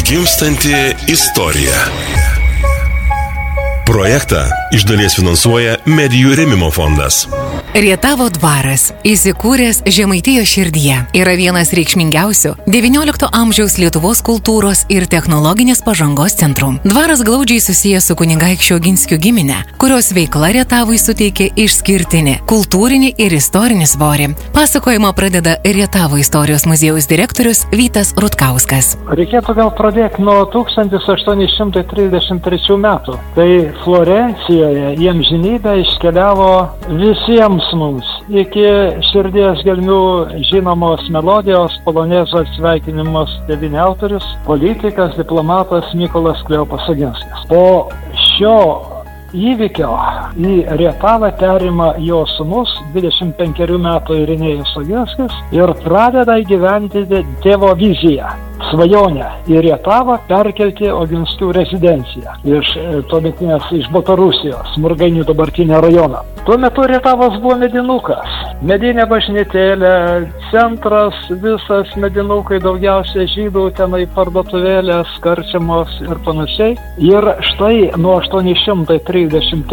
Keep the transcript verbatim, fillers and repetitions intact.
Atgimstanti istorija. Projektą iš dalies finansuoja Medijų rėmimo fondas. Rietavo dvaras, įsikūręs Žemaitijos širdyje, yra vienas reikšmingiausių devyniolikto amžiaus Lietuvos kultūros ir technologinės pažangos centrų. Dvaras glaudžiai susijęs su kunigaikščio Oginskių gimine, kurios veikla Rietavui suteikė išskirtinį kultūrinį ir istorinį svorį. Pasakojimą pradeda Rietavo istorijos muziejaus direktorius Vytas Rutkauskas. Reikėtų gal pradėti nuo tūkstantis aštuoni šimtai trisdešimt trečių metų. Tai Florencijoje į amžinybę iškeliavo visiems mums iki širdies gelmių žinomos melodijos polonezos sveikinimus devyni autorius, politikas, diplomatas Mykolas Kleopas Oginskis. Po šio įvykio į Rietavą perima jo sūnus, dvidešimt penkerių metų Irenėjus Oginskis, ir pradeda įgyvendinti tėvo viziją, svajonę į Rietavą perkelti Oginskių rezidenciją iš tuometinės iš Baltarusijos, Murgainių dabartinio rajono. Tuo metu Rietavas buvo medinukas, medinė bažnytėlė, centras visas medinukai, daugiausiai žydų, tenai parduotuvėlės, karčiamos ir panašiai. Ir štai nuo aštuoni šimtai trisdešimt